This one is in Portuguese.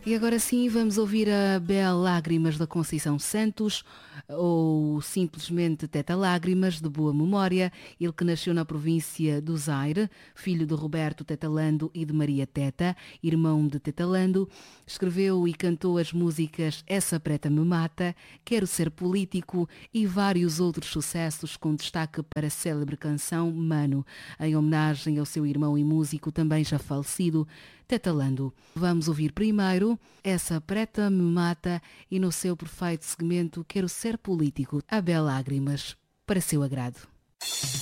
E agora sim vamos ouvir a Bela Lágrimas da Conceição Santos, ou simplesmente Teta Lágrimas, de boa memória. Ele que nasceu na província do Zaire, filho de Roberto Tetalando e de Maria Teta, irmão de Tetalando, escreveu e cantou as músicas Essa Preta Me Mata, Quero Ser Político e vários outros sucessos, com destaque para a célebre canção Mano, em homenagem ao seu irmão e músico também já falecido, Tetalando. Vamos ouvir primeiro Essa Preta Me Mata e no seu perfeito segmento Quero Ser Político, a Bela Lágrimas, para seu agrado.